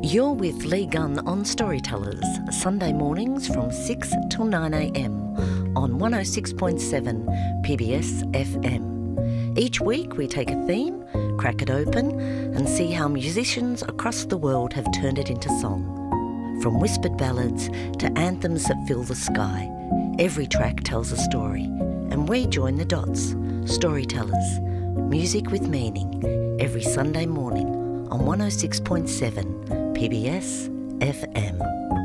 You're with Lee Gunn on Storytellers, Sunday mornings from 6 till 9am on 106.7 PBS FM. Each week we take a theme, crack it open and see how musicians across the world have turned it into song. From whispered ballads to anthems that fill the sky, every track tells a story, and we join the dots, storytellers, music with meaning, every Sunday morning on 106.7 PBS FM.